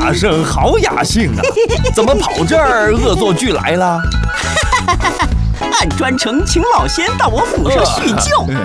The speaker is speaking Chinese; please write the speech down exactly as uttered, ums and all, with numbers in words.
大圣好雅兴啊！怎么跑这儿恶作剧来了？ 俺专程请老仙到我府上叙旧。